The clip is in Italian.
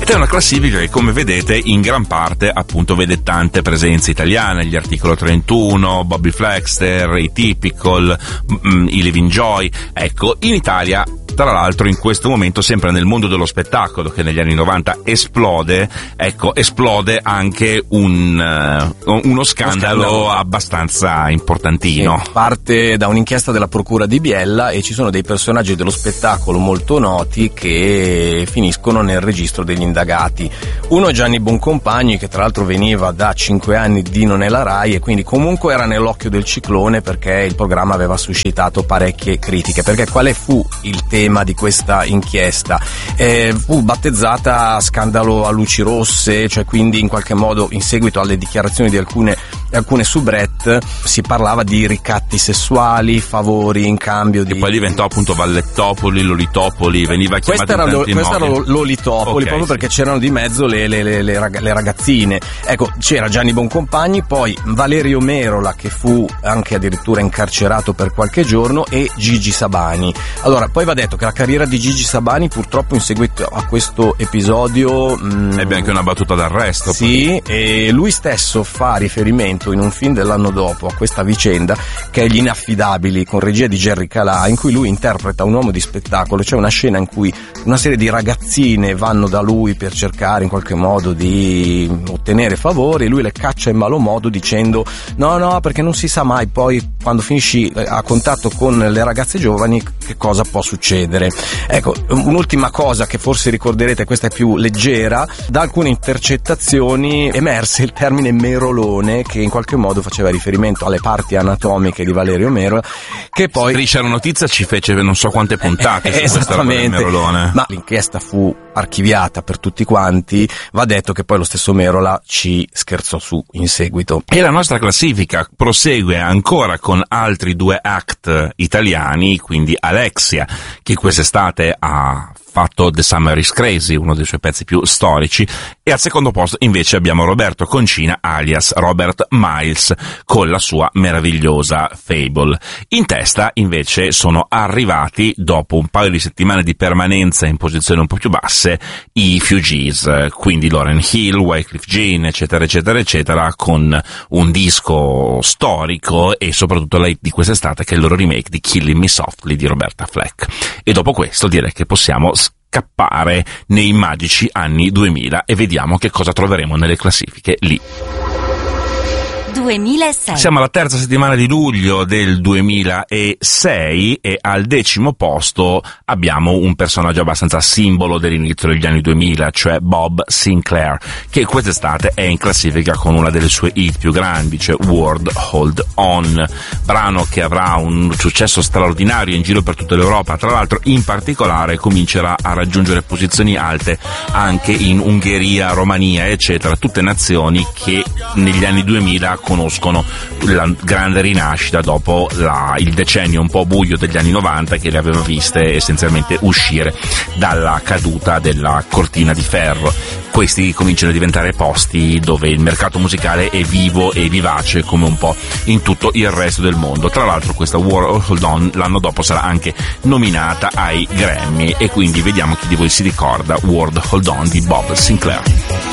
Ed è una classifica che, come vedete, in gran parte appunto vede tante presenze italiane: gli Articolo 31, Bobby Flexter, i Typical, i Living Joy. Ecco, in Italia, tra l'altro, in questo momento, sempre nel mondo dello spettacolo che negli anni 90 esplode, ecco, esplode anche uno scandalo abbastanza importantino. Sì, parte da un'inchiesta della procura di Biella e ci sono dei personaggi dello spettacolo molto noti che finiscono nel registro degli indagati. Uno è Gianni Boncompagni, che tra l'altro veniva da 5 anni di Non è la Rai e quindi comunque era nell'occhio del ciclone, perché il programma aveva suscitato parecchie critiche. Perché quale fu il tema di questa inchiesta? Fu battezzata scandalo a luci rosse, cioè quindi in qualche modo, in seguito alle dichiarazioni di alcune soubrette, si parlava di ricatti sessuali, favori in cambio di... E poi diventò appunto Vallettopoli, Lolitopoli, veniva chiamato questa era Lolitopoli, okay, proprio perché c'erano di mezzo le ragazzine. Ecco, c'era Gianni Boncompagni, poi Valerio Merola, che fu anche addirittura incarcerato per qualche giorno, e Gigi Sabani. Allora, poi va detto che la carriera di Gigi Sabani, purtroppo, in seguito a questo episodio ebbe anche una battuta d'arresto. Sì, e lui stesso fa riferimento in un film dell'anno dopo a questa vicenda, che è Gli Inaffidabili, con regia di Jerry Calà, in cui lui interpreta un uomo di spettacolo. C'è una scena in cui una serie di ragazzine vanno da lui per cercare in qualche modo di ottenere favori, e lui le caccia in malo modo dicendo no, perché non si sa mai poi, quando finisci a contatto con le ragazze giovani, che cosa può succedere. Ecco, un'ultima cosa che forse ricorderete, questa è più leggera: da alcune intercettazioni emerse il termine merolone, che in qualche modo faceva riferimento alle parti anatomiche di Valerio Merola, che poi... Striscia la Notizia ci fece non so quante puntate su questa roba del merolone. Ma l'inchiesta fu archiviata per tutti quanti. Va detto che poi lo stesso Merola ci scherzò su in seguito. E la nostra classifica prosegue ancora con altri 2 act italiani, quindi Alexia, che quest'estate ha fatto The Summer is Crazy, uno dei suoi pezzi più storici, e al secondo posto invece abbiamo Roberto Concina, alias Robert Miles, con la sua meravigliosa Fable. In testa invece sono arrivati, dopo un paio di settimane di permanenza in posizioni un po' più basse, i Fugees, quindi Lauryn Hill, Wyclef Jean, eccetera eccetera eccetera, con un disco storico e soprattutto la hit di quest'estate, che è il loro remake di Killing Me Softly di Roberta Fleck. E dopo questo direi che possiamo scappare nei magici anni 2000 e vediamo che cosa troveremo nelle classifiche lì. 2006. Siamo alla terza settimana di luglio del 2006 e al 10° posto abbiamo un personaggio abbastanza simbolo dell'inizio degli anni 2000, cioè Bob Sinclair, che quest'estate è in classifica con una delle sue hit più grandi, cioè World Hold On, brano che avrà un successo straordinario in giro per tutta l'Europa. Tra l'altro, in particolare comincerà a raggiungere posizioni alte anche in Ungheria, Romania, eccetera, tutte nazioni che negli anni 2000 conoscono la grande rinascita dopo il decennio un po' buio degli anni 90, che le aveva viste essenzialmente uscire dalla caduta della cortina di ferro. Questi cominciano a diventare posti dove il mercato musicale è vivo e vivace come un po' in tutto il resto del mondo. Tra l'altro questa World Hold On l'anno dopo sarà anche nominata ai Grammy, e quindi vediamo chi di voi si ricorda World Hold On di Bob Sinclair.